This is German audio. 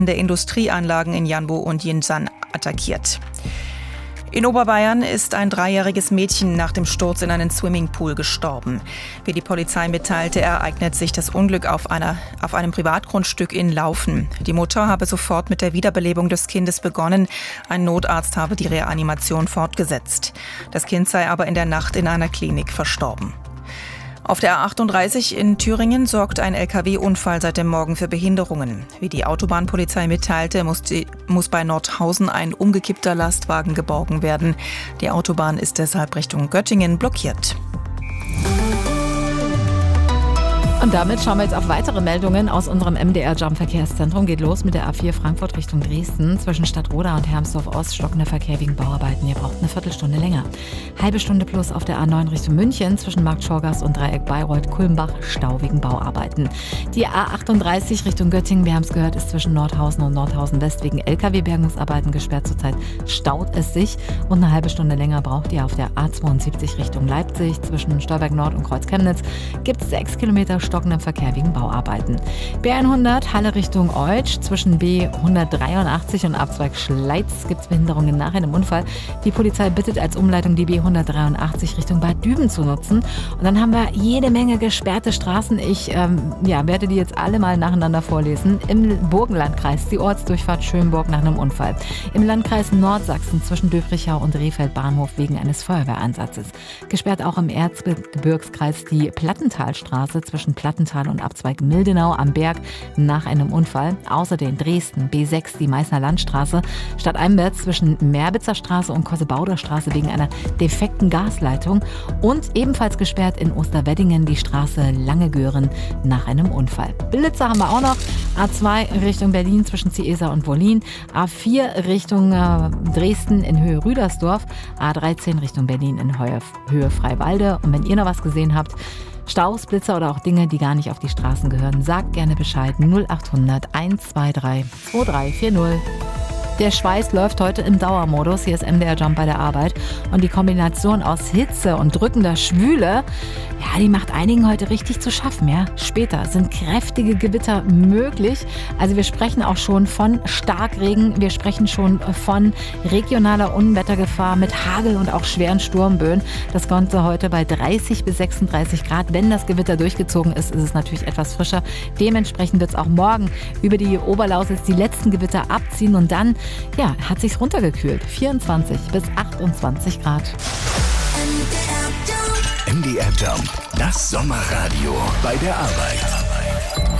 der Industrieanlagen in Yanbu und Yinzhan attackiert. In Oberbayern ist ein 3-jähriges Mädchen nach dem Sturz in einen Swimmingpool gestorben. Wie die Polizei mitteilte, ereignet sich das Unglück auf einem Privatgrundstück in Laufen. Die Mutter habe sofort mit der Wiederbelebung des Kindes begonnen. Ein Notarzt habe die Reanimation fortgesetzt. Das Kind sei aber in der Nacht in einer Klinik verstorben. Auf der A38 in Thüringen sorgt ein Lkw-Unfall seit dem Morgen für Behinderungen. Wie die Autobahnpolizei mitteilte, muss bei Nordhausen ein umgekippter Lastwagen geborgen werden. Die Autobahn ist deshalb Richtung Göttingen blockiert. Und damit schauen wir jetzt auf weitere Meldungen aus unserem MDR-Jump-Verkehrszentrum. Geht los mit der A4 Frankfurt Richtung Dresden. Zwischen Stadtroda und Hermsdorf-Ost stockender Verkehr wegen Bauarbeiten. Ihr braucht eine Viertelstunde länger. Halbe Stunde plus auf der A9 Richtung München. Zwischen Markt Schorgast und Dreieck Bayreuth-Kulmbach. Stau wegen Bauarbeiten. Die A38 Richtung Göttingen, wir haben es gehört, ist zwischen Nordhausen und Nordhausen-West wegen Lkw-Bergungsarbeiten gesperrt. Zurzeit staut es sich. Und eine halbe Stunde länger braucht ihr auf der A72 Richtung Leipzig. Zwischen Stolberg Nord und Kreuz Chemnitz gibt es 6 Kilometer stockendem Verkehr wegen Bauarbeiten. B100 Halle Richtung Eutsch. Zwischen B183 und Abzweig Schleiz gibt es Behinderungen nach einem Unfall. Die Polizei bittet als Umleitung die B183 Richtung Bad Düben zu nutzen. Und dann haben wir jede Menge gesperrte Straßen. Ich werde die jetzt alle mal nacheinander vorlesen. Im Burgenlandkreis die Ortsdurchfahrt Schönburg nach einem Unfall. Im Landkreis Nordsachsen zwischen Döbrichau und Rehfeld Bahnhof wegen eines Feuerwehreinsatzes. Gesperrt auch im Erzgebirgskreis die Plattentalstraße zwischen Plattental und Abzweig Mildenau am Berg nach einem Unfall. Außerdem Dresden B6 die Meißner Landstraße stadteinwärts zwischen Merbitzer Straße und Kossebauder Straße wegen einer defekten Gasleitung. Und ebenfalls gesperrt in Osterweddingen die Straße Langegören nach einem Unfall. Blitzer haben wir auch noch. A2 Richtung Berlin zwischen Ciesa und Wollin. A4 Richtung Dresden in Höhe Rüdersdorf. A13 Richtung Berlin in Höhe Freiwalde. Und wenn ihr noch was gesehen habt, Staus, Blitzer oder auch Dinge, die gar nicht auf die Straßen gehören, sagt gerne Bescheid. 0800 123 2340. Der Schweiß läuft heute im Dauermodus. Hier ist MDR Jump bei der Arbeit. Und die Kombination aus Hitze und drückender Schwüle, die macht einigen heute richtig zu schaffen. Ja? Später sind kräftige Gewitter möglich. Also wir sprechen auch schon von Starkregen. Wir sprechen schon von regionaler Unwettergefahr mit Hagel und auch schweren Sturmböen. Das Ganze heute bei 30 bis 36 Grad. Wenn das Gewitter durchgezogen ist, ist es natürlich etwas frischer. Dementsprechend wird es auch morgen über die Oberlausitz die letzten Gewitter abziehen und dann hat sich's runtergekühlt. 24 bis 28 Grad. MDR Jump, das Sommerradio bei der Arbeit.